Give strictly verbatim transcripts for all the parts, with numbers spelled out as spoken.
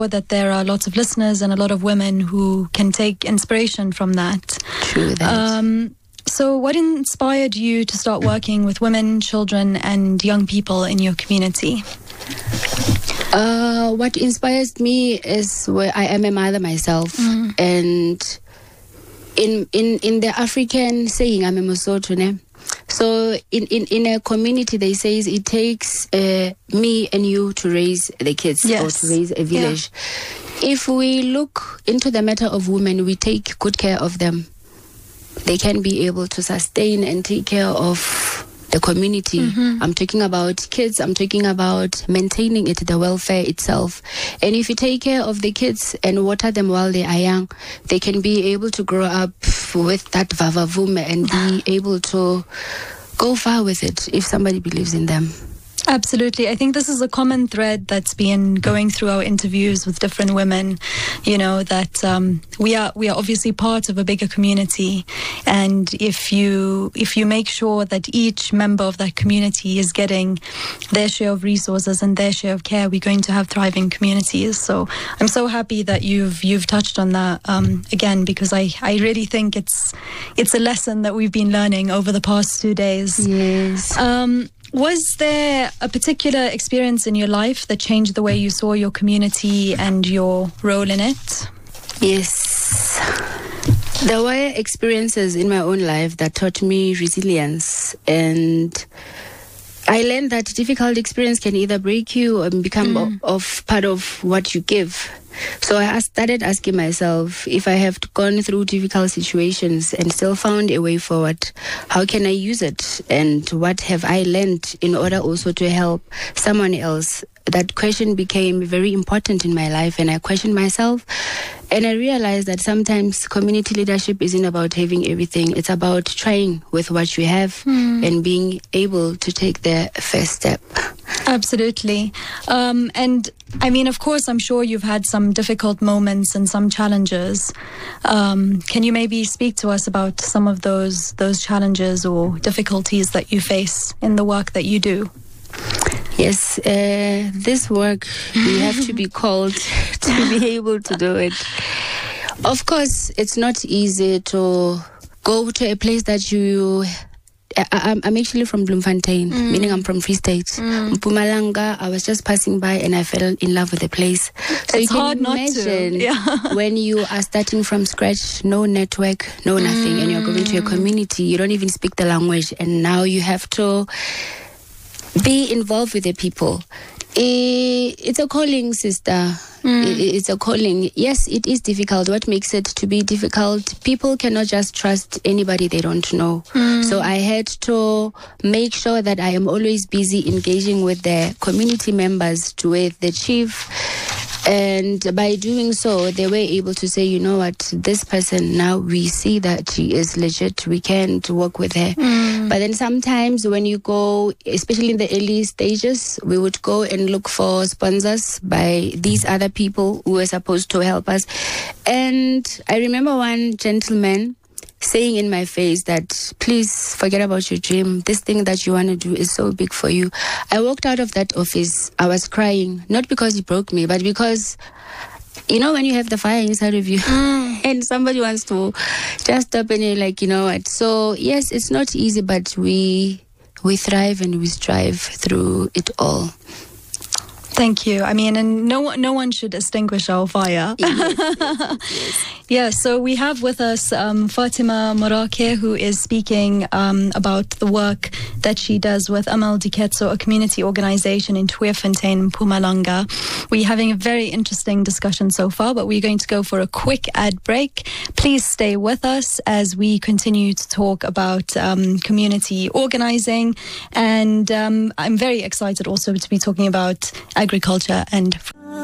that there are lots of listeners and a lot of women who can take inspiration from that. True that. Um, so what inspired you to start working with women, children and young people in your community? Uh, what inspires me is where I am a mother myself, mm. and in in in the African saying, I'm a Mosotho, ne? So in, in, in a community, they say it takes uh, me and you to raise the kids, yes. or to raise a village. Yeah. If we look into the matter of women, we take good care of them. They can be able to sustain and take care of the community. Mm-hmm. I'm talking about kids, I'm talking about maintaining it, the welfare itself. And if you take care of the kids and water them while they are young, they can be able to grow up with that vavavoom and be able to go far with it if somebody believes in them. Absolutely. I think this is a common thread that's been going through our interviews with different women, you know, that um, we are we are obviously part of a bigger community. And if you if you make sure that each member of that community is getting their share of resources and their share of care, we're going to have thriving communities. So I'm so happy that you've you've touched on that um, again, because I, I really think it's it's a lesson that we've been learning over the past two days. Yes. Um, Was there a particular experience in your life that changed the way you saw your community and your role in it? Yes. There were experiences in my own life that taught me resilience, and I learned that difficult experience can either break you or become mm. of part of what you give. So I started asking myself, if I have gone through difficult situations and still found a way forward, how can I use it? And what have I learned in order also to help someone else? That question became very important in my life, and I questioned myself. And I realized that sometimes community leadership isn't about having everything. It's about trying with what you have mm. and being able to take the first step. Absolutely. Um, and I mean, of course, I'm sure you've had some difficult moments and some challenges. Um, can you maybe speak to us about some of those those challenges or difficulties that you face in the work that you do? Yes, uh, this work, you have to be called to be able to do it. Of course, it's not easy to go to a place that you... I, I'm actually from Bloemfontein, mm. meaning I'm from Free State. Mm. Mpumalanga, I was just passing by and I fell in love with the place. So it's you can hard imagine not to. Yeah. when you are starting from scratch, no network, no nothing, mm. and you're going to a community, you don't even speak the language, and now you have to be involved with the people. It's a calling, sister. Mm. It's a calling. Yes, it is difficult. What makes it to be difficult? People cannot just trust anybody they don't know. Mm. So I had to make sure that I am always busy engaging with the community members, to with the chief. And by doing so, they were able to say, you know what, this person, now we see that she is legit. We can't work with her. Mm. But then sometimes when you go, especially in the early stages, we would go and look for sponsors by these other people who were supposed to help us. And I remember one gentleman saying in my face that, please forget about your dream. This thing that you want to do is so big for you. I walked out of that office. I was crying, not because he broke me, but because, you know, when you have the fire inside of you mm. and somebody wants to just stop and you're like, you know what? So yes, it's not easy, but we we thrive and we strive through it all. Thank you. I mean, and no, no one should extinguish our fire. Yes, yes, yes. Yeah, so we have with us um, Fatima Morake, who is speaking um, about the work that she does with Amal Diketso, a community organization in Tweefontein, Mpumalanga. We're having a very interesting discussion so far, but we're going to go for a quick ad break. Please stay with us as we continue to talk about um, community organizing. And um, I'm very excited also to be talking about agriculture and...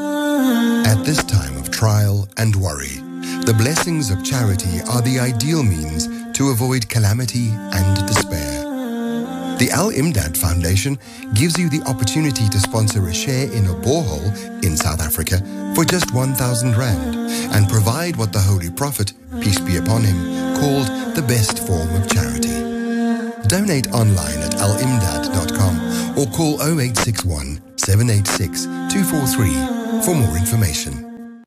At this time of trial and worry, the blessings of charity are the ideal means to avoid calamity and despair. The Al-Imdad Foundation gives you the opportunity to sponsor a share in a borehole in South Africa for just one thousand rand and provide what the Holy Prophet, peace be upon him, called the best form of charity. Donate online at al imdad dot com or call oh eight six one, seven eight six, two four three for more information.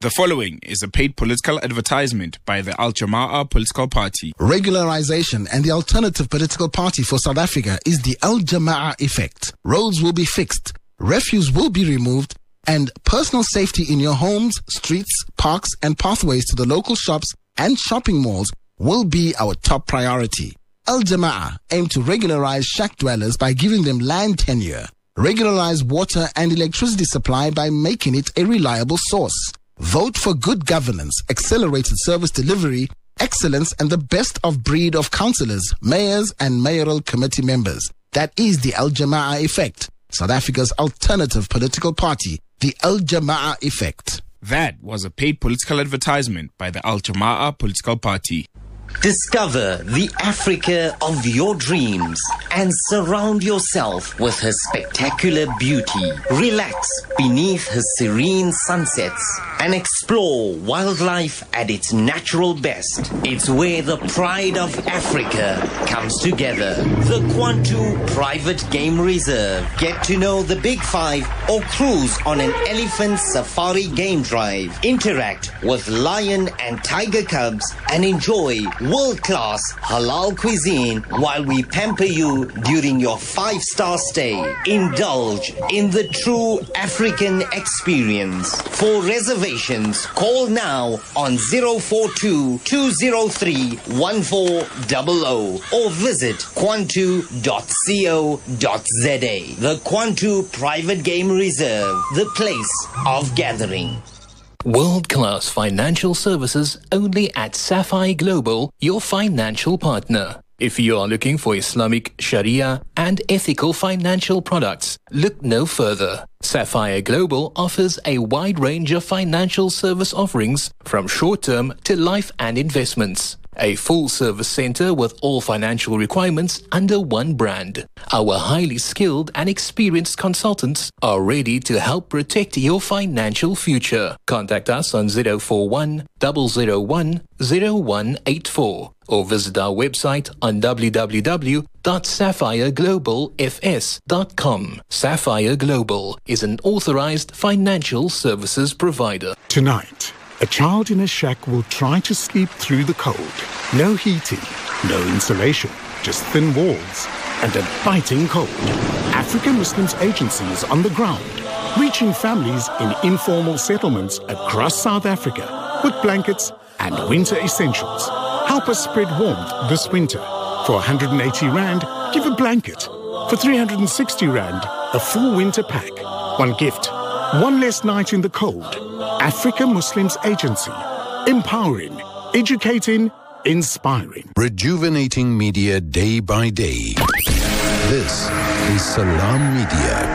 The following is a paid political advertisement by the Al Jamaah political party. Regularization and the alternative political party for South Africa is the Al Jamaah effect. Roads will be fixed, refuse will be removed, and personal safety in your homes, streets, parks, and pathways to the local shops and shopping malls will be our top priority. Al Jamaah aim to regularize shack dwellers by giving them land tenure, regularize water and electricity supply by making it a reliable source. Vote for good governance, accelerated service delivery, excellence, and the best of breed of councillors, mayors, and mayoral committee members. That is the Al Jamaah effect, South Africa's alternative political party, the Al Jamaah effect. That was a paid political advertisement by the Al Jamaah political party. Discover the Africa of your dreams and surround yourself with her spectacular beauty. Relax beneath her serene sunsets and explore wildlife at its natural best. It's where the pride of Africa comes together. The Kwantu Private Game Reserve. Get to know the Big Five or cruise on an elephant safari game drive. Interact with lion and tiger cubs and enjoy world-class halal cuisine while we pamper you during your five-star stay. Indulge in the true African experience. For reservations, call now on zero four two, two zero three, one four zero zero or visit kwantu dot co dot za. The Kwantu Private Game Reserve, the place of gathering. World-class financial services only at Sapphire Global, your financial partner. If you are looking for Islamic, Sharia, and ethical financial products, look no further. Sapphire Global offers a wide range of financial service offerings from short-term to life and investments. A full-service center with all financial requirements under one brand. Our highly skilled and experienced consultants are ready to help protect your financial future. Contact us on zero four one, zero zero one, zero one eight four or visit our website on w w w dot sapphire global f s dot com. Sapphire Global is an authorized financial services provider. Tonight, a child in a shack will try to sleep through the cold. No heating, no insulation, just thin walls and a biting cold. African Muslims Agency is on the ground, reaching families in informal settlements across South Africa with blankets and winter essentials. Help us spread warmth this winter. For one hundred eighty rand, give a blanket. For three hundred sixty rand, a full winter pack. One gift, one less night in the cold. Africa Muslims Agency. Empowering, educating, inspiring. Rejuvenating media day by day. This is Salam Media.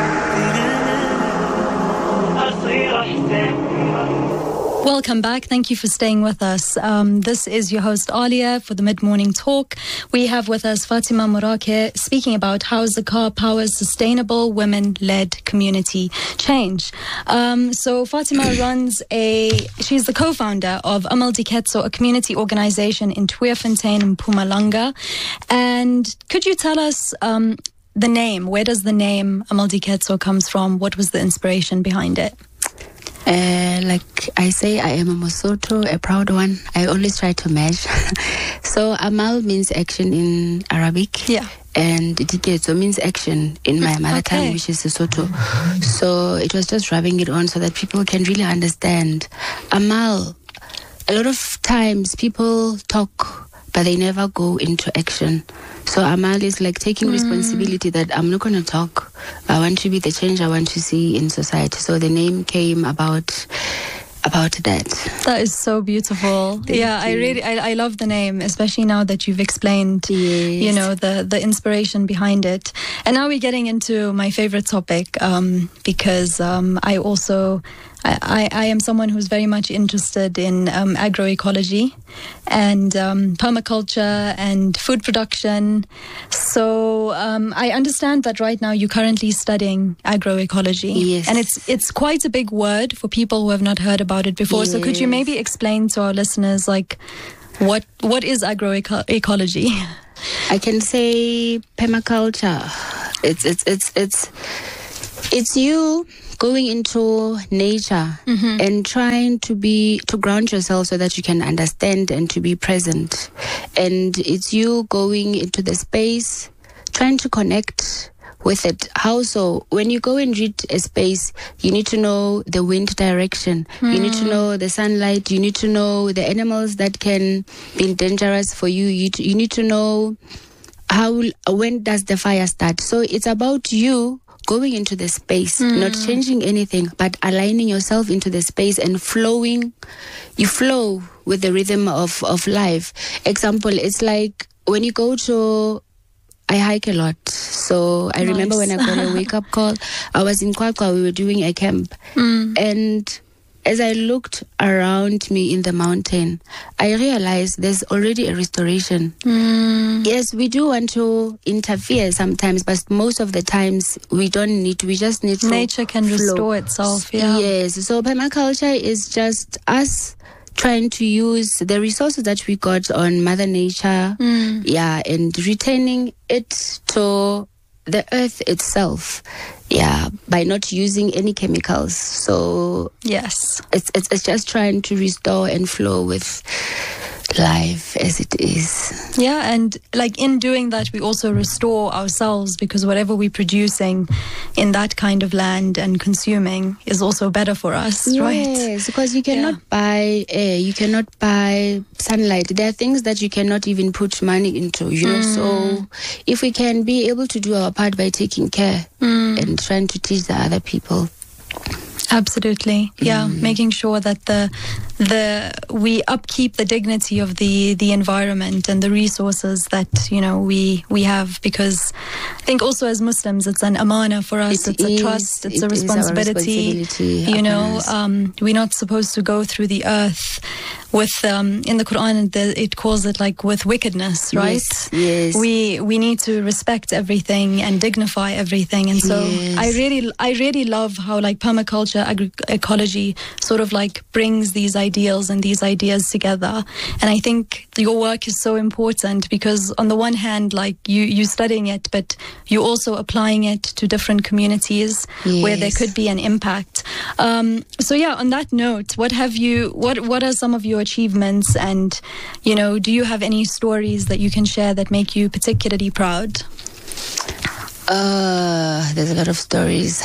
Welcome back. Thank you for staying with us. Um, this is your host, Alia, for the Mid-Morning Talk. We have with us Fatima Morake speaking about how Zakar powers sustainable women-led community change. Um, so Fatima runs a, she's the co-founder of Amal Diketso, a community organization in Tweefontein, Mpumalanga. And could you tell us um, the name? Where does the name Amal Diketso comes from? What was the inspiration behind it? Uh, like I say, I am a Mosotho, a proud one. I always try to match. So Amal means action in Arabic. Yeah. And Diketso means action in my mother Okay. tongue, which is Sesotho. So it was just rubbing it on so that people can really understand. Amal, a lot of times people talk, but they never go into action. So Amal is like taking mm. responsibility that I'm not going to talk. I want to be the change I want to see in society. So the name came about about that. That is so beautiful. Thank yeah, you. I really, I, I love the name, especially now that you've explained, Yes. you know, the, the inspiration behind it. And now we're getting into my favorite topic, um, because um, I also, I, I am someone who's very much interested in um, agroecology and um, permaculture and food production. So um, I understand that right now you're currently studying agroecology. Yes. And it's it's quite a big word for people who have not heard about it before. So could you Yes. maybe explain to our listeners, like, what what is agroecology? I can say permaculture. It's it's it's it's It's you going into nature mm-hmm. and trying to be to ground yourself so that you can understand and to be present. And it's you going into the space, trying to connect with it. How so? When you go and read a space, you need to know the wind direction. Mm. You need to know the sunlight. You need to know the animals that can be dangerous for you. You, you need to know how, when does the fire start. So it's about you going into the space, mm. not changing anything, but aligning yourself into the space and flowing. You flow with the rhythm of, of life. Example, it's like when you go to, I hike a lot. So I nice. remember when I got a wake-up call, I was in Kwakwa, we were doing a camp. Mm. And as I looked around me in the mountain, I realized there's already a restoration. Mm. Yes, we do want to interfere sometimes, but most of the times we don't need to. We just need to Nature can flow. restore itself, yeah. Yes, so permaculture is just us trying to use the resources that we got on Mother Nature, mm. yeah, and returning it to the earth itself, yeah, by not using any chemicals. So yes, it's it's, it's just trying to restore and flow with life as it is. Yeah, and like in doing that, we also restore ourselves, because whatever we're producing in that kind of land and consuming is also better for us, yes, right? Yes, because you cannot yeah. buy air, you cannot buy sunlight. There are things that you cannot even put money into, you know. Mm. So if we can be able to do our part by taking care mm. and trying to teach the other people. Absolutely, yeah. Mm. Making sure that the the we upkeep the dignity of the the environment and the resources that you know we we have, because I think also as Muslims it's an amana for us. It it's is, a trust. It's it a responsibility. responsibility you know, um, we're not supposed to go through the earth with um, in the Quran the, it calls it like with wickedness, right? Yes, yes. We we need to respect everything and dignify everything, and so yes. I really I really love how like permaculture agri- ecology sort of like brings these ideals and these ideas together. And I think your work is so important, because on the one hand, like you you studying it, but you're also applying it to different communities yes. where there could be an impact. Um, so yeah, on that note, what have you what what are some of your achievements, and you know, do you have any stories that you can share that make you particularly proud? Uh, there's a lot of stories.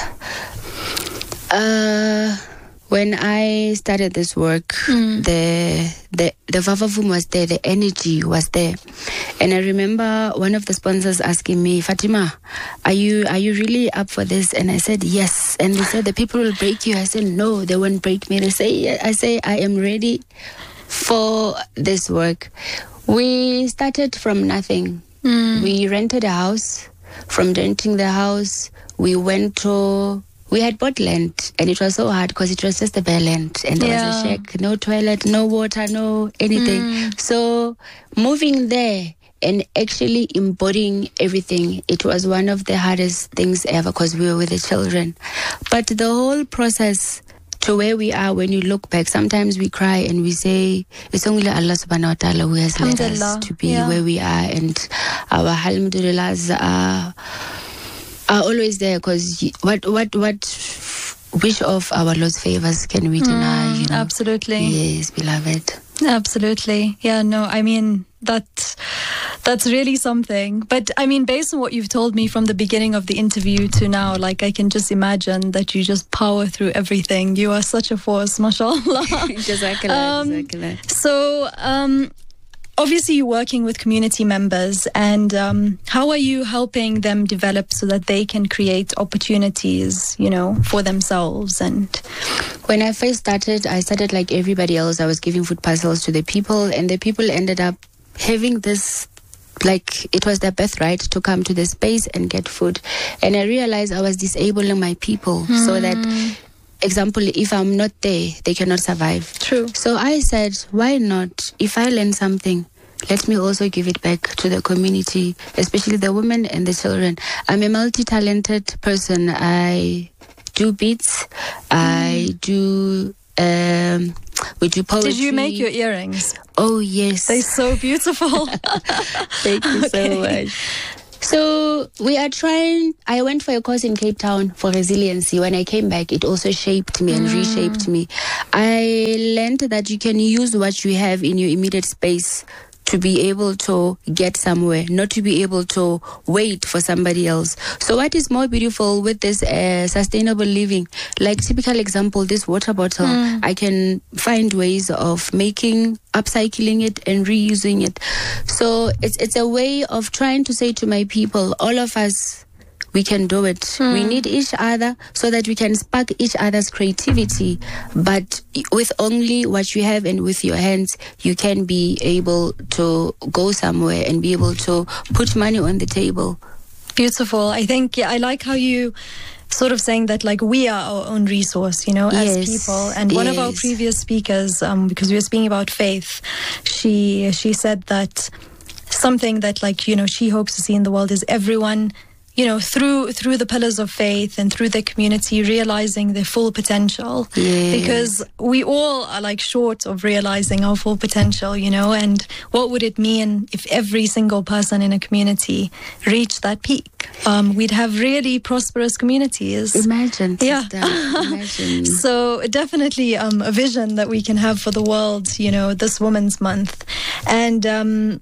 Uh, when I started this work, mm. the the the Vavavoom was there, the energy was there, and I remember one of the sponsors asking me, Fatima, are you are you really up for this? And I said yes. And they said the people will break you. I said no, they won't break me. They say I say I am ready for this work. We started from nothing. Mm. We rented a house. From renting the house, we went to. We had bought land, and it was so hard because it was just a bare land, and there yeah. was a shack, no toilet, no water, no anything. Mm. So moving there and actually embodying everything, it was one of the hardest things ever, because we were with the children. But the whole process to where we are, when you look back, sometimes we cry and we say it's only Allah subhanahu wa ta'ala who has led us to be yeah. where we are, and our alhamdulillahs are are always there, because what what what which of our Lord's favors can we deny? Mm, you know? Absolutely. Yes, beloved. Absolutely. Yeah, no, I mean, that that's really something. But I mean, based on what you've told me from the beginning of the interview to now, like I can just imagine that you just power through everything. You are such a force, mashallah. Jazakallah, um, jazakallah. So, um, obviously you're working with community members, and um, how are you helping them develop so that they can create opportunities, you know, for themselves? And when I first started, I started like everybody else. I was giving food parcels to the people, and the people ended up having this, like it was their birthright to come to the space and get food. And I realized I was disabling my people mm. so that, example, if I'm not there, they cannot survive. True. So I said, why not? If I learn something, let me also give it back to the community, especially the women and the children. I'm a multi-talented person. I do beats. Mm. I do... Um, we do poetry. Did you make your earrings? Oh, yes. They're so beautiful. Thank you okay. so much. So we are trying. I went for a course in Cape Town for resiliency. When I came back, it also shaped me and mm. reshaped me. I learned that you can use what you have in your immediate space to be able to get somewhere, not to be able to wait for somebody else. So what is more beautiful with this uh, sustainable living? Like typical example, this water bottle, mm. I can find ways of making, upcycling it and reusing it. So it's it's a way of trying to say to my people, all of us, we can do it. Mm. We need each other so that we can spark each other's creativity. But with only what you have and with your hands, you can be able to go somewhere and be able to put money on the table. Beautiful. I think, yeah, I like how you sort of saying that, like, we are our own resource, you know, yes. as people. And one yes. of our previous speakers, um, because we were speaking about faith, she she said that something that, like, you know, she hopes to see in the world is everyone, you know, through through the pillars of faith and through the community, realizing their full potential. Yes. Because we all are, like, short of realizing our full potential, you know, and what would it mean if every single person in a community reached that peak? Um, we'd have really prosperous communities. Imagine. Yeah. Imagine. So definitely um, a vision that we can have for the world, you know, this Women's Month. And um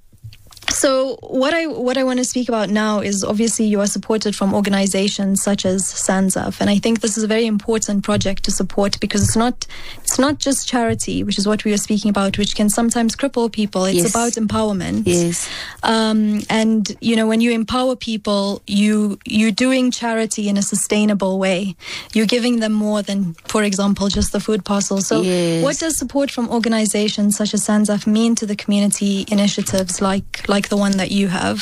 So what I what I want to speak about now is, obviously, you are supported from organizations such as SANZAF, and I think this is a very important project to support, because it's not it's not just charity, which is what we were speaking about, which can sometimes cripple people. It's yes. about empowerment. Yes. Um, and you know, when you empower people, you you're doing charity in a sustainable way. You're giving them more than, for example, just the food parcel. So yes. what does support from organizations such as SANZAF mean to the community initiatives like like the one that you have?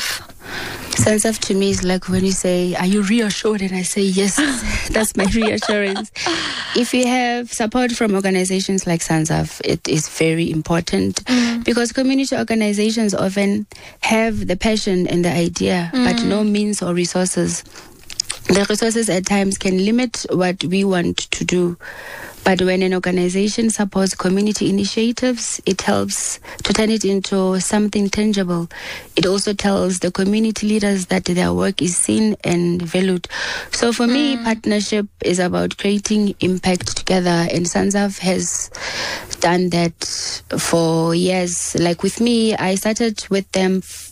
SANZAF to me is like when you say, are you reassured? And I say, yes, that's my reassurance. If you have support from organizations like SANZAF, it is very important mm. because community organizations often have the passion and the idea, mm. but no means or resources. The resources at times can limit what we want to do. But when an organization supports community initiatives, it helps to turn it into something tangible. It also tells the community leaders that their work is seen and valued. So for mm. me, partnership is about creating impact together, and SANZAF has done that for years. Like with me, I started with them f-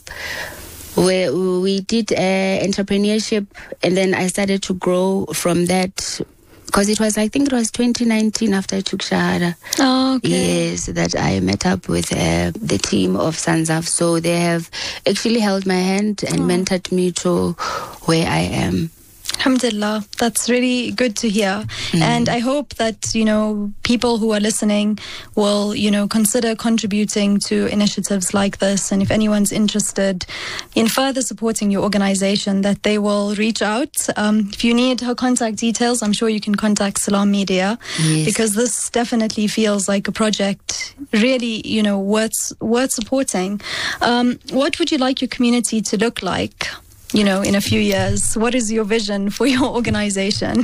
where we did uh, entrepreneurship, and then I started to grow from that. Because it was, I think it was twenty nineteen after I took Shahada. Oh, okay. Yes, that I met up with uh, the team of SANZAF. So they have actually held my hand and oh. mentored me to where I am. Alhamdulillah, that's really good to hear. Mm. And I hope that, you know, people who are listening will, you know, consider contributing to initiatives like this. And if anyone's interested in further supporting your organization, that they will reach out. Um, if you need her contact details, I'm sure you can contact Salam Media, yes. because this definitely feels like a project really, you know, worth, worth supporting. Um, what would you like your community to look like, you know, in a few years? What is your vision for your organization?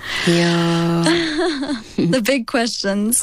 Yeah. The big questions.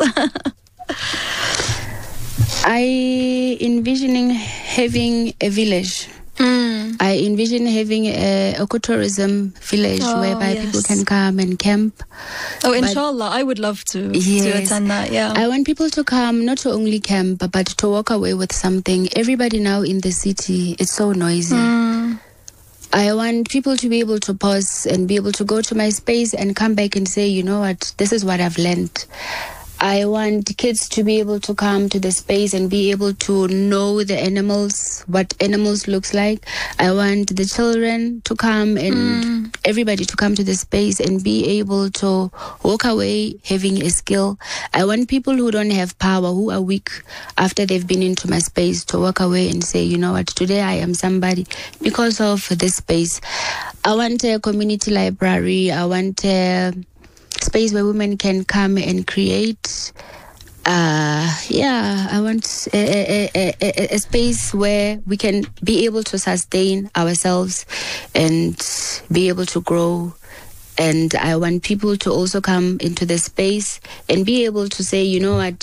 I envisioning having a village. Mm. I envision having a ecotourism village oh, whereby yes. people can come and camp. Oh, inshallah, but I would love to, yes, to attend that, yeah. I want people to come, not to only camp, but to walk away with something. Everybody now in the city, it's so noisy. Mm. I want people to be able to pause and be able to go to my space and come back and say, you know what, this is what I've learned. I want kids to be able to come to the space and be able to know the animals, what animals looks like. I want the children to come and mm. everybody to come to the space and be able to walk away having a skill. I want people who don't have power, who are weak after they've been into my space, to walk away and say, you know what, today I am somebody because of this space. I want a community library. I want a space where women can come and create. Uh, yeah, I want a, a, a, a, a space where we can be able to sustain ourselves and be able to grow. And I want people to also come into the space and be able to say, you know what,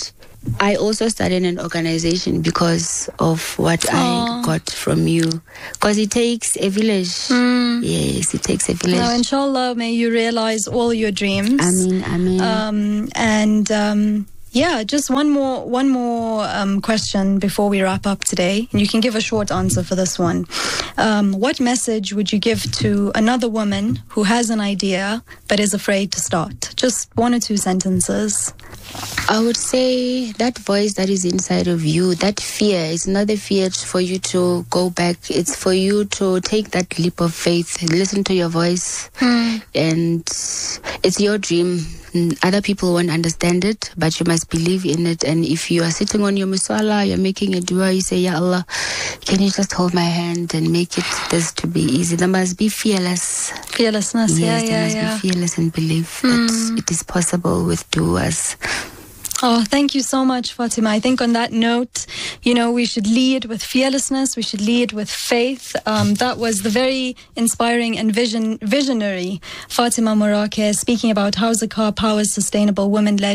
I also started an organization because of what Aww. I got from you. Because it takes a village. Mm. Yes, it takes a village. Now, inshallah, may you realize all your dreams. Ameen, ameen. Um, and um, yeah, just one more one more um, question before we wrap up today. And you can give a short answer for this one. Um, what message would you give to another woman who has an idea but is afraid to start? Just one or two sentences. I would say that voice that is inside of you, that fear, is not a fear for you to go back. It's for you to take that leap of faith, listen to your voice. Mm. And it's your dream. Other people won't understand it, but you must believe in it. And if you are sitting on your musalla, you're making a dua, you say, Ya Allah, can you just hold my hand and make it this to be easy? There must be fearless. Fearlessness, yes, yeah, there yeah, must yeah. be fearless and believe Mm. that it is possible with duas. Oh, thank you so much, Fatima. I think on that note, you know, we should lead with fearlessness. We should lead with faith. Um, that was the very inspiring and vision visionary Fatima Morake speaking about how Zakah powers sustainable women-led